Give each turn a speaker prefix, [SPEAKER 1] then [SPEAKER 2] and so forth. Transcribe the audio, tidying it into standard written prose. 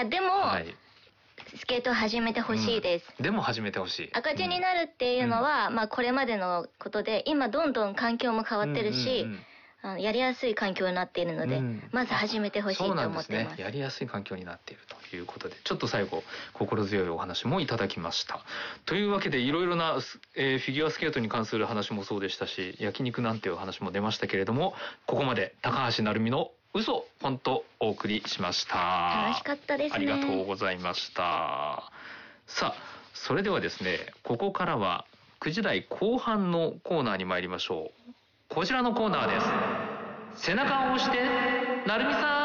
[SPEAKER 1] やでも、
[SPEAKER 2] はい、
[SPEAKER 1] スケートを始めてほしいです、
[SPEAKER 2] でも始めてほしい。
[SPEAKER 1] 赤字になるっていうのは、まあこれまでのことで今どんどん環境も変わってるし、やりやすい環境になっているので、まず始めてほしいと思ってます。
[SPEAKER 2] そうなんですね。やりやすい環境になっているということで、ちょっと最後心強いお話もいただきました。というわけでいろいろな、フィギュアスケートに関する話もそうでしたし、焼肉なんていう話も出ましたけれども、ここまで高橋成美の嘘本当お送りしました。
[SPEAKER 1] 楽しかったですね。
[SPEAKER 2] ありがとうございました。さあ、それではですね、ここからは9時台後半のコーナーに参りましょう。こちらのコーナーです。背中を押して、成美さん。